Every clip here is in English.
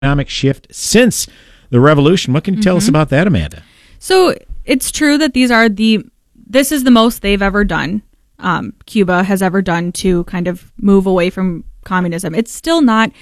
economic shift since the revolution. What can you tell us about that, Amanda? So it's true that this is the most they've ever done, Cuba has ever done to kind of move away from communism. It's still not,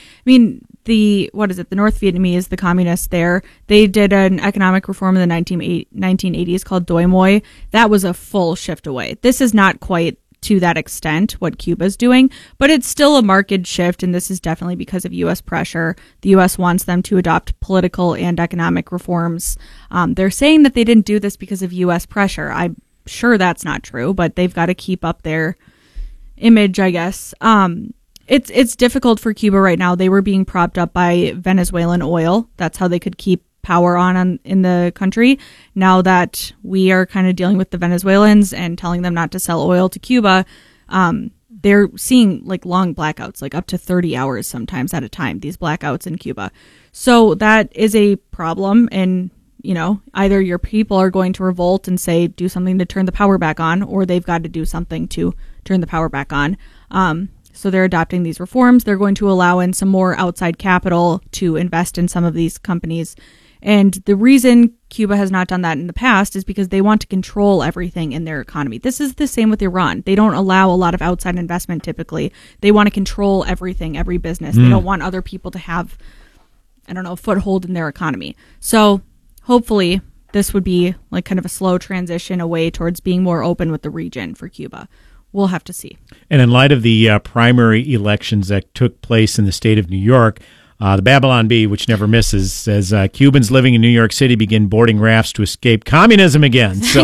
the North Vietnamese, the communists there, they did an economic reform in the 1980s called Doi Moi. That was a full shift away. This is not quite to that extent what Cuba's doing, but it's still a marked shift, and this is definitely because of U.S. pressure. The U.S. wants them to adopt political and economic reforms. They're saying that they didn't do this because of U.S. pressure. I'm sure that's not true, but they've got to keep up their image, I guess. It's difficult for Cuba right now. They were being propped up by Venezuelan oil. That's how they could keep power on in the country. Now that we are kind of dealing with the Venezuelans and telling them not to sell oil to Cuba, they're seeing like long blackouts, like up to 30 hours sometimes at a time, these blackouts in Cuba. So that is a problem. And, either your people are going to revolt and say, do something to turn the power back on, or they've got to do something to turn the power back on. So they're adopting these reforms. They're going to allow in some more outside capital to invest in some of these companies. And the reason Cuba has not done that in the past is because they want to control everything in their economy. This is the same with Iran. They don't allow a lot of outside investment typically. They want to control everything, every business. They don't want other people to have, a foothold in their economy. So hopefully this would be like kind of a slow transition away towards being more open with the region for Cuba. We'll have to see. And in light of the primary elections that took place in the state of New York, the Babylon Bee, which never misses, says Cubans living in New York City begin boarding rafts to escape communism again. So.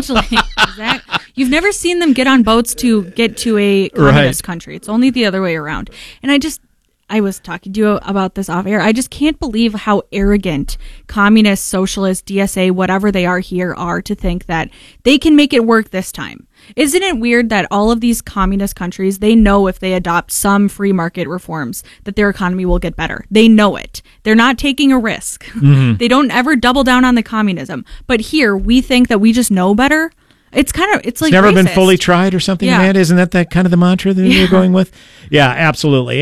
You've never seen them get on boats to get to a communist country. It's only the other way around. And I was talking to you about this off air. I just can't believe how arrogant communist, socialist, DSA, whatever they are here are to think that they can make it work this time. Isn't it weird that all of these communist countries, they know if they adopt some free market reforms that their economy will get better. They know it. They're not taking a risk. They don't ever double down on the communism. But here, we think that we just know better. It's like never racist. Been fully tried or something, yeah. Amanda? Isn't that kind of the mantra that you're going with? Yeah, absolutely.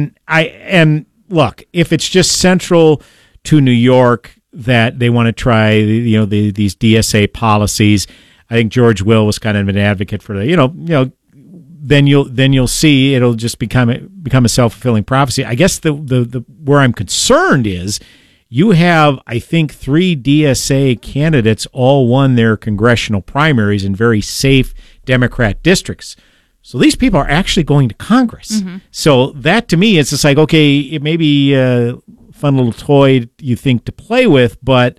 And look, if it's just central to New York that they want to try, these DSA policies, I think George Will was kind of an advocate for the, then you'll see it'll just become a self-fulfilling prophecy. I guess the where I'm concerned is you have, I think, 3 DSA candidates all won their congressional primaries in very safe Democrat districts. So these people are actually going to Congress. So that to me, it's just like, okay, it may be a fun little toy you think to play with, but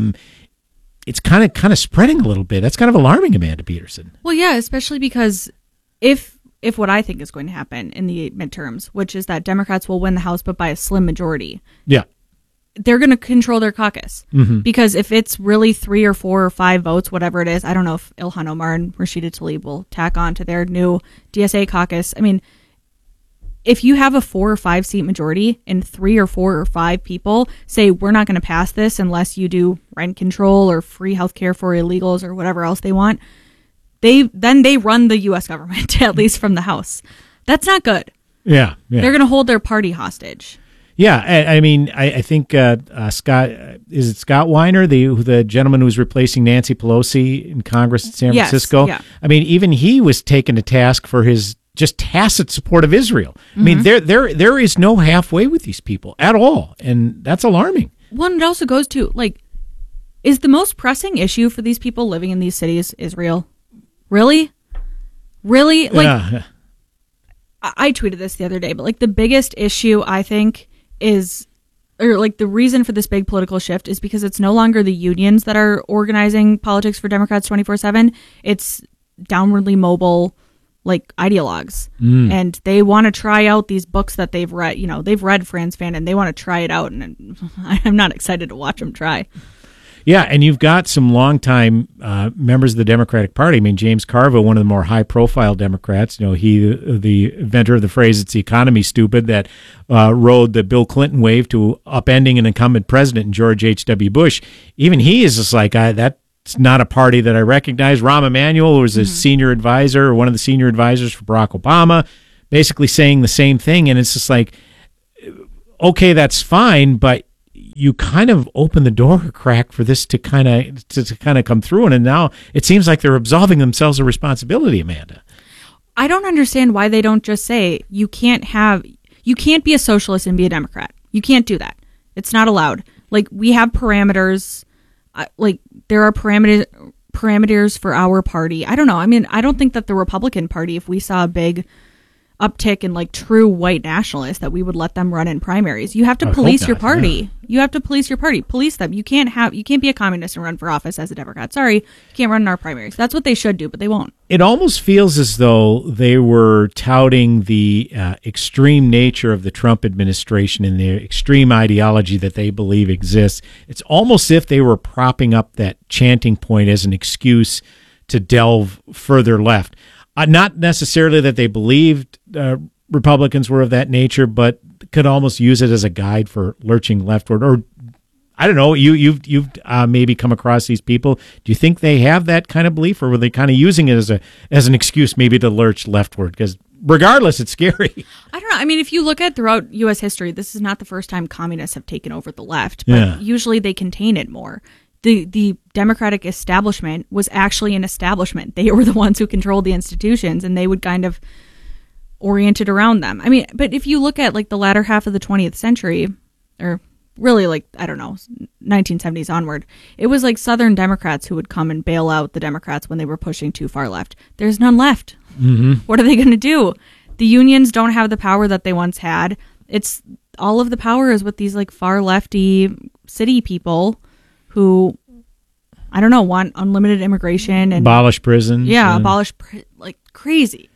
it's kind of spreading a little bit. That's kind of alarming, Amanda Peterson. Well, yeah, especially because if what I think is going to happen in the midterms, which is that Democrats will win the House but by a slim majority. Yeah. They're going to control their caucus. Because if it's really 3 or 4 or 5 votes, whatever it is, I don't know if Ilhan Omar and Rashida Tlaib will tack on to their new DSA caucus. If you have a 4 or 5 seat majority and 3 or 4 or 5 people say, we're not going to pass this unless you do rent control or free healthcare for illegals or whatever else they want, they run the U.S. government, at least from the House. That's not good. Yeah. They're going to hold their party hostage. Yeah, I think Scott Weiner, the gentleman who was replacing Nancy Pelosi in Congress in San Francisco? Yeah. Even he was taken to task for his just tacit support of Israel. There is no halfway with these people at all, and that's alarming. Well, it also goes to, is the most pressing issue for these people living in these cities Israel? Really? Yeah. I tweeted this the other day, but the biggest issue I think is, or the reason for this big political shift is because it's no longer the unions that are organizing politics for Democrats 24/7. It's downwardly mobile, ideologues. And they want to try out these books that they've read. They've read Franz Fanon. They want to try it out. And I'm not excited to watch them try. Yeah, and you've got some longtime members of the Democratic Party. James Carville, one of the more high-profile Democrats, he, the inventor of the phrase, it's the economy, stupid, that rode the Bill Clinton wave to upending an incumbent president in George H.W. Bush. Even he is just that's not a party that I recognize. Rahm Emanuel was a senior advisor, or one of the senior advisors for Barack Obama, basically saying the same thing. And it's just okay, that's fine, but you kind of open the door a crack for this to kind of come through, and now it seems like they're absolving themselves of responsibility, Amanda. I don't understand why they don't just say you can't be a socialist and be a Democrat. You can't do that. It's not allowed. Like, we have parameters. Like, there are parameters for our party. I don't know. I mean, I don't think that the Republican Party, if we saw a big uptick in like true white nationalists, that we would let them run in primaries. You have to police your party. Yeah. You have to police your party. Police them. You can't be a communist and run for office as a Democrat. Sorry, you can't run in our primaries. That's what they should do, but they won't. It almost feels as though they were touting the extreme nature of the Trump administration and the extreme ideology that they believe exists. It's almost as if they were propping up that chanting point as an excuse to delve further left. Not necessarily that they believed Republicans were of that nature, but could almost use it as a guide for lurching leftward. Or I don't know. You've maybe come across these people. Do you think they have that kind of belief, or were they kind of using it as an excuse maybe to lurch leftward? Because regardless, it's scary. I don't know. I mean, if you look at throughout U.S. history, this is not the first time communists have taken over the left, but usually they contain it more. The Democratic establishment was actually an establishment. They were the ones who controlled the institutions, and they would kind of orient it around them. I mean, but if you look at like the latter half of the 20th century, or really like, I don't know, 1970s onward, it was like Southern Democrats who would come and bail out the Democrats when they were pushing too far left. There's none left. Mm-hmm. What are they going to do? The unions don't have the power that they once had. It's all of the power is with these like far lefty city people who, I don't know, want unlimited immigration and abolish prisons. Yeah, like crazy.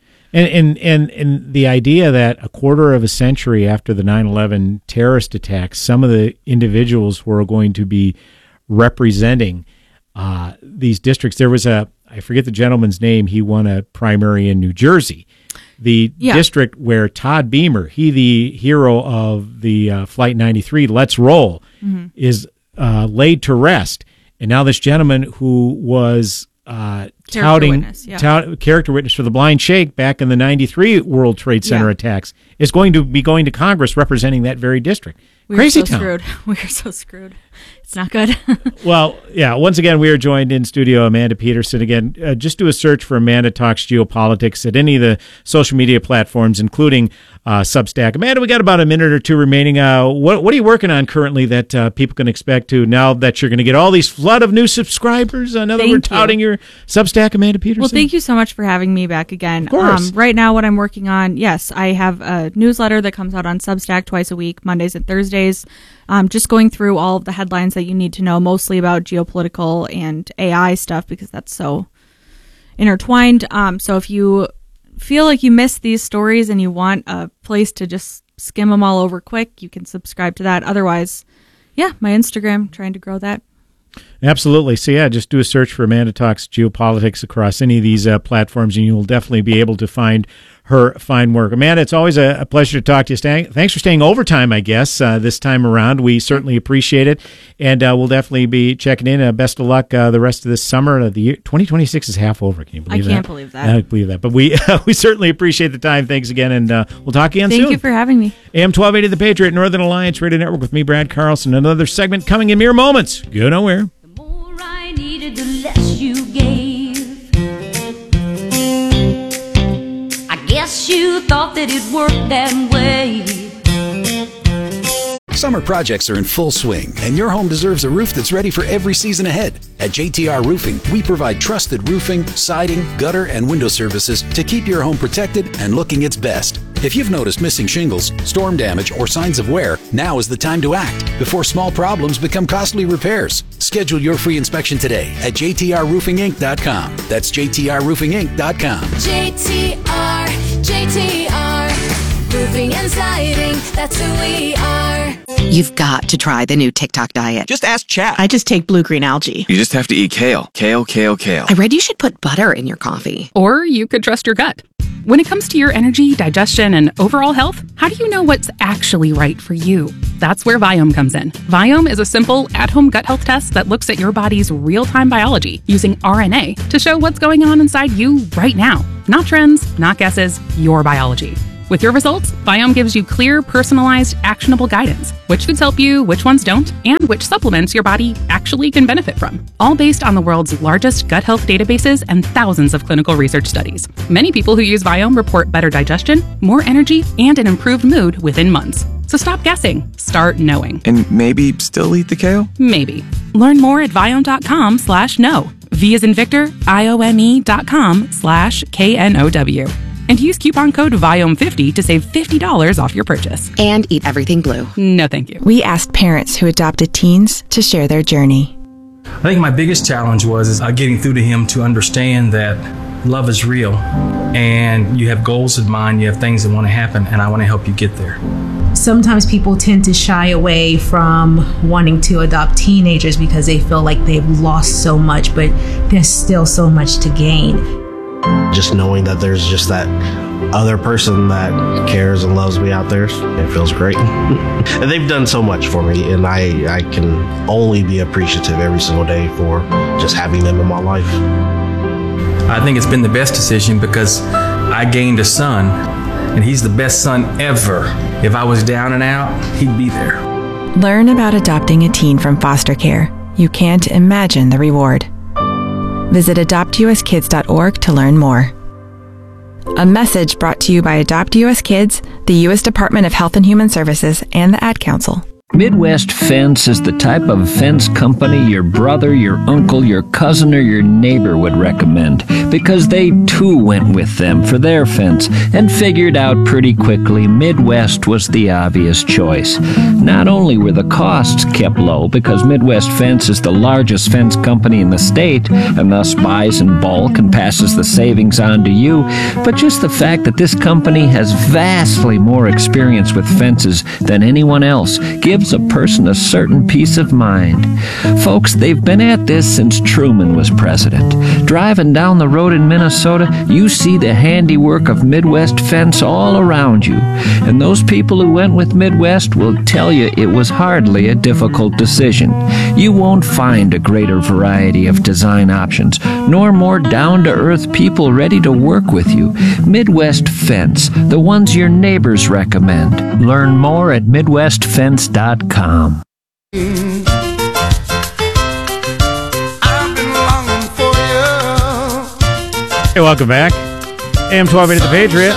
And the idea that a quarter of a century after the 9/11 terrorist attacks, some of the individuals who are going to be representing these districts. There was I forget the gentleman's name. He won a primary in New Jersey. The district where Todd Beamer, the hero of the Flight 93, Let's Roll, is laid to rest. And now this gentleman who was character witness for the Blind Sheikh back in the 93 World Trade Center attacks is going to be going to Congress representing that very district. Crazy town. Screwed. We are so screwed. It's not good. Well, yeah. Once again, we are joined in studio Amanda Peterson. Again, just do a search for Amanda Talks Geopolitics at any of the social media platforms, including Substack. Amanda, we got about a minute or two remaining. What are you working on currently that people can expect to, now that you're going to get all these flood of new subscribers? I know that we're touting your Substack, Amanda Peterson. Well, thank you so much for having me back again. Of course. Right now, what I'm working on, yes, I have a newsletter that comes out on Substack twice a week, Mondays and Thursdays. Just going through all of the headlines that you need to know, mostly about geopolitical and AI stuff, because that's so intertwined. So if you feel like you missed these stories and you want a place to just skim them all over quick, you can subscribe to that. Otherwise, my Instagram, trying to grow that. Absolutely. So just do a search for Amanda Talks Geopolitics across any of these platforms, and you'll definitely be able to find her fine work. Amanda, it's always a pleasure to talk to you. Thanks for staying overtime, I guess, this time around. We certainly appreciate it, and we'll definitely be checking in. Best of luck the rest of this summer. The year 2026 is half over. Can you believe that? I can't believe that. I can't believe that. But we certainly appreciate the time. Thanks again, and we'll talk again soon. Thank you for having me. AM 1280 The Patriot, Northern Alliance Radio Network with me, Brad Carlson. Another segment coming in mere moments. Go nowhere. The more I needed, the less you gave. Guess you thought that it worked that way. Summer projects are in full swing, and your home deserves a roof that's ready for every season ahead. At JTR Roofing, we provide trusted roofing, siding, gutter, and window services to keep your home protected and looking its best. If you've noticed missing shingles, storm damage, or signs of wear, now is the time to act before small problems become costly repairs. Schedule your free inspection today at jtrroofinginc.com. That's jtrroofinginc.com. JTR, roofing and siding, that's who we are. You've got to try the new TikTok diet. Just ask Chat. I just take blue-green algae. You just have to eat kale. Kale. I read you should put butter in your coffee. Or you could trust your gut. When it comes to your energy, digestion, and overall health, how do you know what's actually right for you? That's where Viome comes in. Viome is a simple, at-home gut health test that looks at your body's real-time biology using RNA to show what's going on inside you right now. Not trends, not guesses, your biology. With your results, Viome gives you clear, personalized, actionable guidance. Which foods help you, which ones don't, and which supplements your body actually can benefit from. All based on the world's largest gut health databases and thousands of clinical research studies. Many people who use Viome report better digestion, more energy, and an improved mood within months. So stop guessing. Start knowing. And maybe still eat the kale? Maybe. Learn more at Viome.com/know. V as in Victor, IOME.com/KNOW. And use coupon code VIOME50 to save $50 off your purchase. And eat everything blue. No, thank you. We asked parents who adopted teens to share their journey. I think my biggest challenge was getting through to him to understand that love is real and you have goals in mind, you have things that want to happen, and I want to help you get there. Sometimes people tend to shy away from wanting to adopt teenagers because they feel like they've lost so much, but there's still so much to gain. Just knowing that there's just that other person that cares and loves me out there, it feels great. And they've done so much for me, and I can only be appreciative every single day for just having them in my life. I think it's been the best decision because I gained a son, and he's the best son ever. If I was down and out, he'd be there. Learn about adopting a teen from foster care. You can't imagine the reward. Visit adoptuskids.org to learn more. A message brought to you by Adopt US Kids, the U.S. Department of Health and Human Services, and the Ad Council. Midwest Fence is the type of fence company your brother, your uncle, your cousin, or your neighbor would recommend because they too went with them for their fence and figured out pretty quickly Midwest was the obvious choice. Not only were the costs kept low because Midwest Fence is the largest fence company in the state and thus buys in bulk and passes the savings on to you, but just the fact that this company has vastly more experience with fences than anyone else gives a person a certain peace of mind. Folks, they've been at this since Truman was president. Driving down the road in Minnesota, you see the handiwork of Midwest Fence all around you. And those people who went with Midwest will tell you it was hardly a difficult decision. You won't find a greater variety of design options, nor more down-to-earth people ready to work with you. Midwest Fence, the ones your neighbors recommend. Learn more at MidwestFence.com. Hey, welcome back. AM 1280 The Patriot.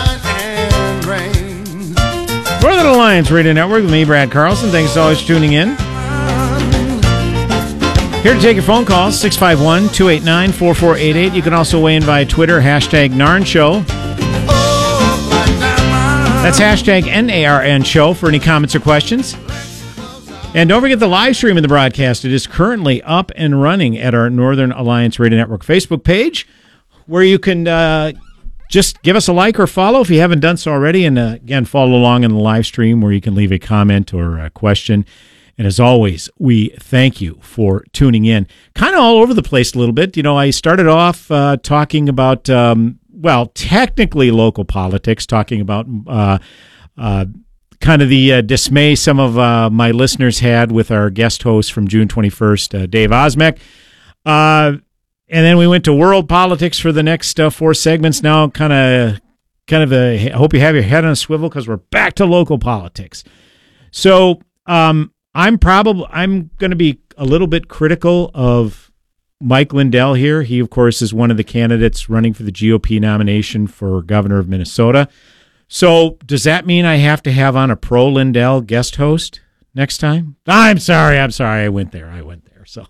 Northern Alliance Radio Network with me, Brad Carlson. Thanks always for tuning in. Here to take your phone calls, 651-289-4488. You can also weigh in via Twitter, hashtag Narn Show. That's hashtag NARN Show for any comments or questions. And don't forget the live stream of the broadcast. It is currently up and running at our Northern Alliance Radio Network Facebook page, where you can just give us a like or follow if you haven't done so already. And again, follow along in the live stream where you can leave a comment or a question. And as always, we thank you for tuning in. Kind of all over the place a little bit. You know, I started off talking about, technically local politics, talking about kind of the dismay some of my listeners had with our guest host from June 21st, Dave Osmek. And then we went to world politics for the next 4 segments. Now I hope you have your head on a swivel because we're back to local politics. So I'm going to be a little bit critical of Mike Lindell here. He, of course, is one of the candidates running for the GOP nomination for governor of Minnesota. So does that mean I have to have on a pro-Lindell guest host next time? I'm sorry. I went there. So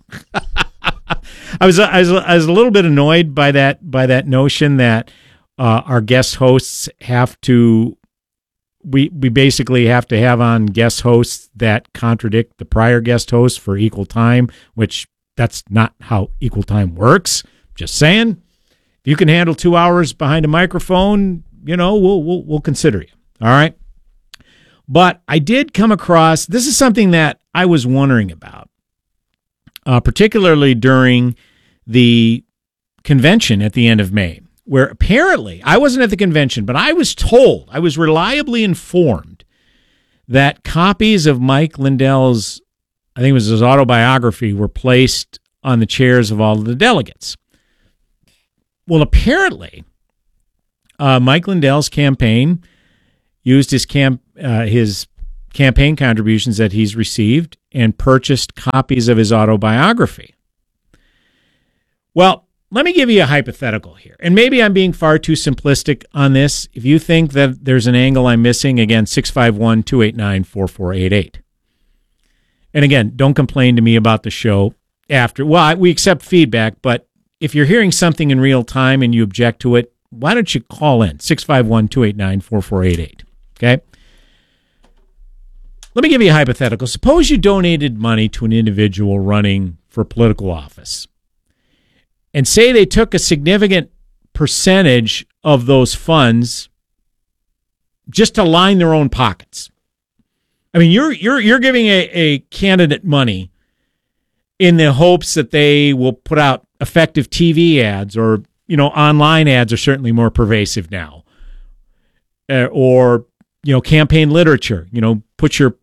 I was a little bit annoyed by that notion that our guest hosts have to. We basically have to have on guest hosts that contradict the prior guest hosts for equal time, which that's not how equal time works. Just saying, if you can handle 2 hours behind a microphone, you know, we'll consider you. All right. But I did come across, this is something that I was wondering about, particularly during the convention at the end of May, where apparently, I wasn't at the convention, but I was told, I was reliably informed that copies of Mike Lindell's, I think it was his autobiography, were placed on the chairs of all of the delegates. Well, apparently, Mike Lindell's campaign used his campaign contributions that he's received and purchased copies of his autobiography. Well, let me give you a hypothetical here. And maybe I'm being far too simplistic on this. If you think that there's an angle I'm missing, again, 651-289-4488. And again, don't complain to me about the show after. Well, we accept feedback, but if you're hearing something in real time and you object to it, why don't you call in 651-289-4488, okay? Let me give you a hypothetical. Suppose you donated money to an individual running for political office, and say they took a significant percentage of those funds just to line their own pockets. I mean, you're giving a candidate money in the hopes that they will put out effective TV ads, or online ads are certainly more pervasive now, or campaign literature. Put your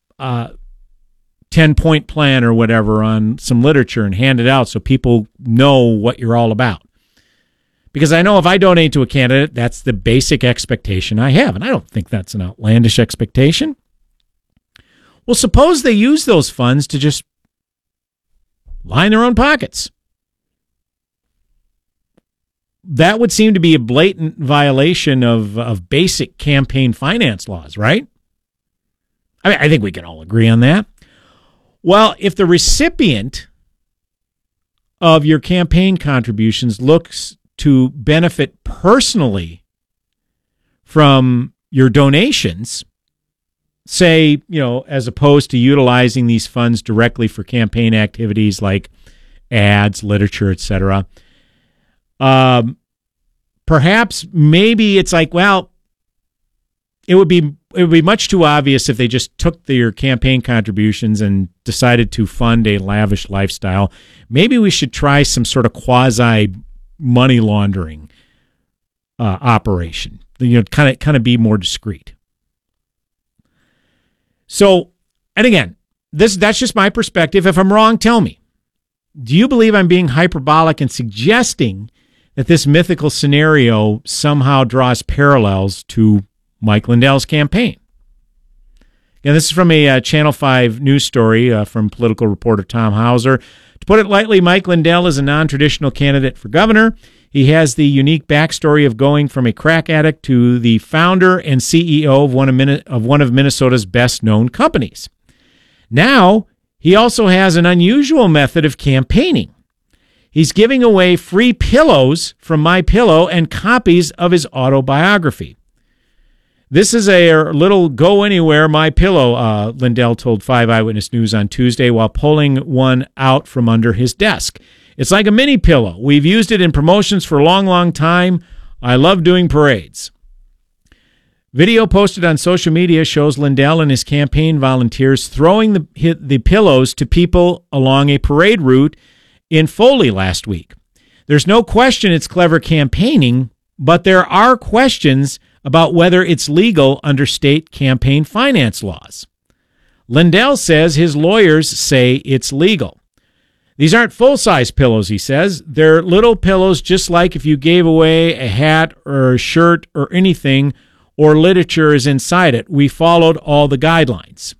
10-point plan or whatever on some literature and hand it out so people know what you're all about. Because I know if I donate to a candidate, that's the basic expectation I have, and I don't think that's an outlandish expectation. Well, suppose they use those funds to just line their own pockets. That would seem to be a blatant violation of basic campaign finance laws, right? I mean, I think we can all agree on that. Well, if the recipient of your campaign contributions looks to benefit personally from your donations, say, as opposed to utilizing these funds directly for campaign activities like ads, literature, etc., perhaps maybe it's like, well, it would be much too obvious if they just took your campaign contributions and decided to fund a lavish lifestyle. Maybe we should try some sort of quasi money laundering operation. Kind of be more discreet. So, and again, that's just my perspective. If I'm wrong, tell me. Do you believe I'm being hyperbolic and suggesting that this mythical scenario somehow draws parallels to Mike Lindell's campaign? Again, this is from a Channel 5 news story from political reporter Tom Hauser. To put it lightly, Mike Lindell is a non-traditional candidate for governor. He has the unique backstory of going from a crack addict to the founder and CEO of one of Minnesota's best-known companies. Now, he also has an unusual method of campaigning. He's giving away free pillows from MyPillow and copies of his autobiography. This is a little go-anywhere MyPillow, Lindell told 5 Eyewitness News on Tuesday while pulling one out from under his desk. It's like a mini pillow. We've used it in promotions for a long, long time. I love doing parades. Video posted on social media shows Lindell and his campaign volunteers throwing the pillows to people along a parade route in Foley last week. There's no question it's clever campaigning, but there are questions about whether it's legal under state campaign finance laws. Lindell says his lawyers say it's legal. These aren't full-size pillows, he says. They're little pillows just like if you gave away a hat or a shirt or anything, or literature is inside it. We followed all the guidelines.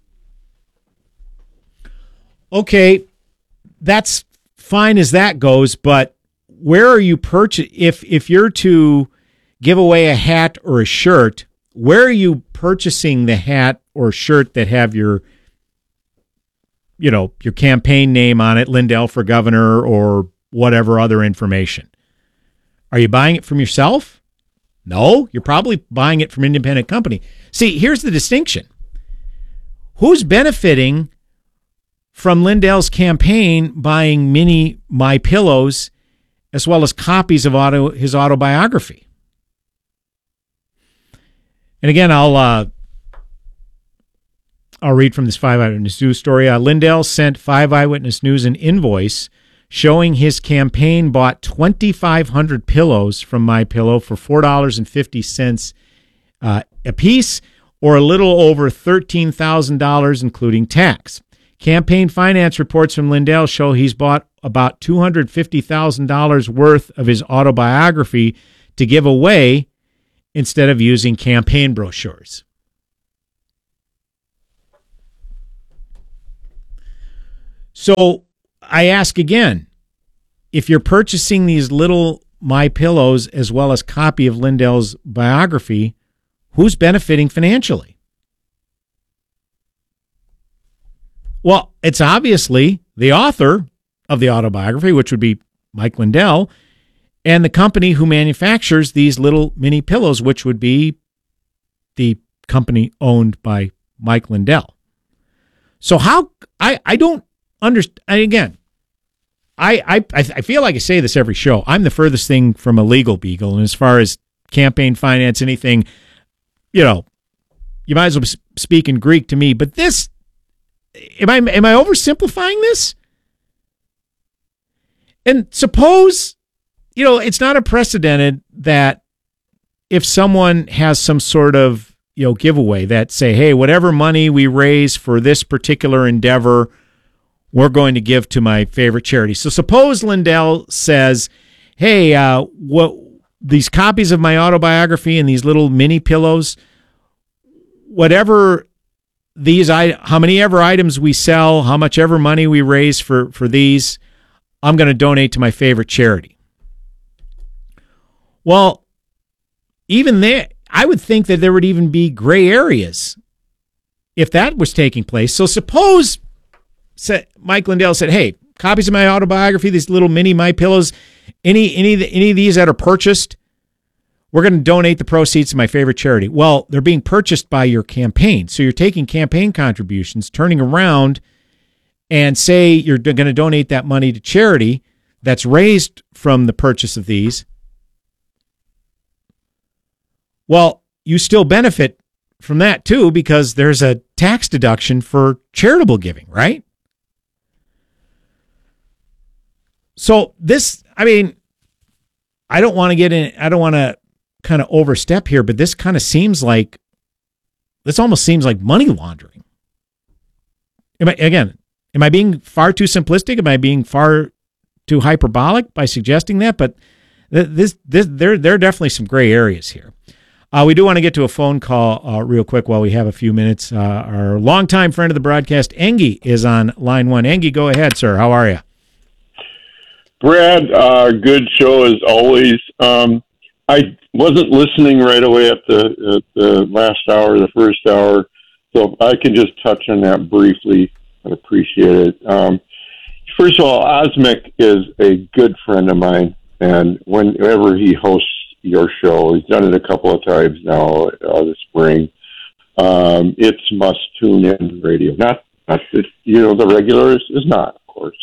Okay, that's fine as that goes, but where are you if you're to give away a hat or a shirt, where are you purchasing the hat or shirt that have your campaign name on it, Lindell for governor, or whatever other information? Are you buying it from yourself? No, you're probably buying it from an independent company. See, here's the distinction. Who's benefiting from Lindell's campaign buying mini MyPillows as well as copies of his autobiography? And again, I'll read from this 5 Eyewitness News story. Lindell sent 5 Eyewitness News an invoice showing his campaign bought 2,500 pillows from MyPillow for $4.50 a piece, or a little over $13,000, including tax. Campaign finance reports from Lindell show he's bought about $250,000 worth of his autobiography to give away instead of using campaign brochures. So I ask again, if you're purchasing these little My Pillows as well as copy of Lindell's biography, who's benefiting financially? Well, it's obviously the author of the autobiography, which would be Mike Lindell, and the company who manufactures these little mini pillows, which would be the company owned by Mike Lindell. So how I don't understand. Again, I feel like I say this every show. I'm the furthest thing from a legal beagle, and as far as campaign finance, anything, you might as well speak in Greek to me. But this, am I oversimplifying this? And suppose, it's not unprecedented that if someone has some sort of, giveaway that say, hey, whatever money we raise for this particular endeavor, we're going to give to my favorite charity. So suppose Lindell says, hey, these copies of my autobiography and these little mini pillows, whatever how many ever items we sell, how much ever money we raise for these, I'm going to donate to my favorite charity. Well, even there, I would think that there would even be gray areas if that was taking place. So suppose Mike Lindell said, hey, copies of my autobiography, these little mini My Pillows, any of these that are purchased, we're going to donate the proceeds to my favorite charity. Well, they're being purchased by your campaign. So you're taking campaign contributions, turning around and say you're going to donate that money to charity that's raised from the purchase of these. Well, you still benefit from that too, because there's a tax deduction for charitable giving, right? So this, I don't want to kind of overstep here, but this almost seems like money laundering. Am I being far too simplistic? Am I being far too hyperbolic by suggesting that? But there are definitely some gray areas here. We do want to get to a phone call real quick while we have a few minutes. Our longtime friend of the broadcast, Engie, is on line one. Engie, go ahead, sir. How are you? Brad, good show as always. I wasn't listening right away at the last hour, the first hour, so if I can just touch on that briefly, I'd appreciate it. First of all, Osmic is a good friend of mine, and whenever he hosts your show, he's done it a couple of times now this spring. It's must-tune in radio. Not the regular is not, of course.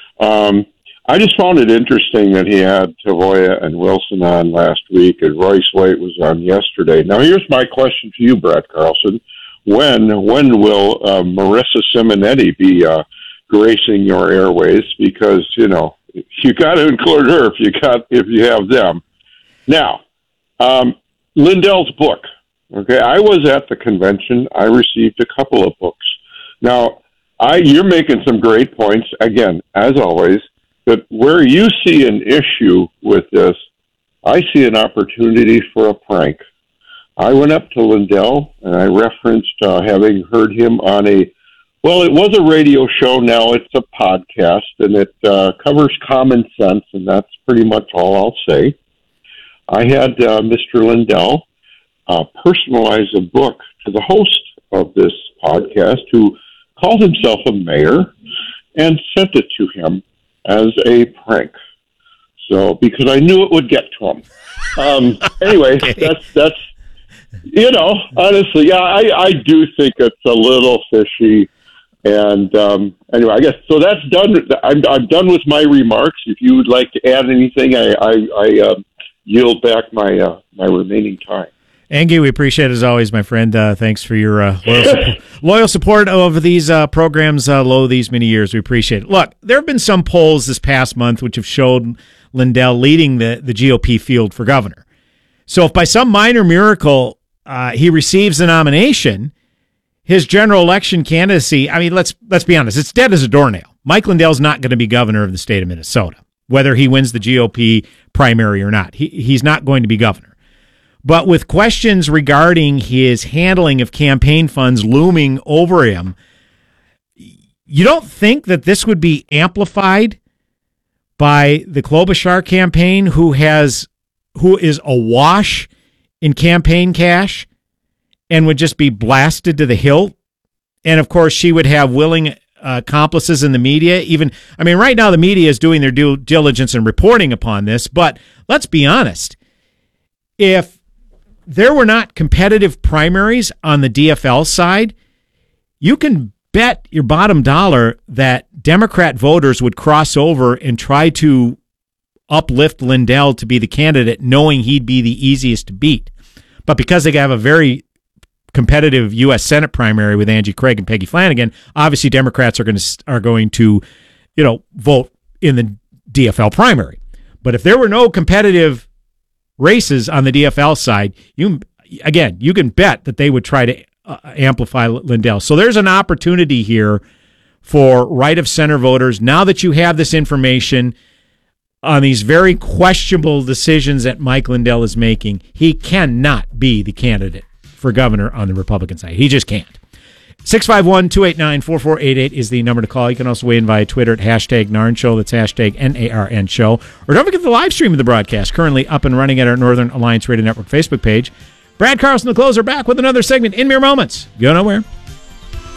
I just found it interesting that he had Tavoya and Wilson on last week, and Royce White was on yesterday. Now, here's my question to you, Brad Carlson. When will Marissa Simonetti be gracing your airways? Because, you got to include her if you have them. Now, Lindell's book. Okay, I was at the convention. I received a couple of books. Now, you're making some great points, again, as always, but where you see an issue with this, I see an opportunity for a prank. I went up to Lindell, and I referenced having heard him on it was a radio show, now it's a podcast, and it covers common sense, and that's pretty much all I'll say. I had Mr. Lindell personalize a book to the host of this podcast, who called himself a mayor, and sent it to him as a prank. So, because I knew it would get to him. Anyway, okay. That's honestly, yeah, I do think it's a little fishy. And anyway, I guess so. That's done. I'm done with my remarks. If you would like to add anything, I yield back my remaining time. Engie, we appreciate it as always, my friend. Thanks for your loyal support of these programs these many years. We appreciate it. Look, there have been some polls this past month which have showed Lindell leading the GOP field for governor. So if by some minor miracle he receives the nomination, his general election candidacy, let's be honest, it's dead as a doornail. Mike Lindell's not going to be governor of the state of Minnesota, whether he wins the GOP primary or not. He's not going to be governor. But with questions regarding his handling of campaign funds looming over him, you don't think that this would be amplified by the Klobuchar campaign, who is awash in campaign cash and would just be blasted to the hilt? And of course, she would have willing accomplices in the media. Right now the media is doing their due diligence and reporting upon this, but let's be honest. If there were not competitive primaries on the DFL side, you can bet your bottom dollar that Democrat voters would cross over and try to uplift Lindell to be the candidate, knowing he'd be the easiest to beat. But because they have a very competitive U.S. Senate primary with Angie Craig and Peggy Flanagan, obviously Democrats are going to vote in the DFL primary. But if there were no competitive races on the DFL side, you can bet that they would try to amplify Lindell. So there's an opportunity here for right-of-center voters, now that you have this information on these very questionable decisions that Mike Lindell is making. He cannot be the candidate for governor on the Republican side. He just can't. 651-289-4488 is the number to call. You can also weigh in via Twitter at #NARN Show. That's #NARN Show. Or don't forget the live stream of the broadcast, currently up and running at our Northern Alliance Radio Network Facebook page. Brad Carlson, the closer, back with another segment in mere moments. Go nowhere.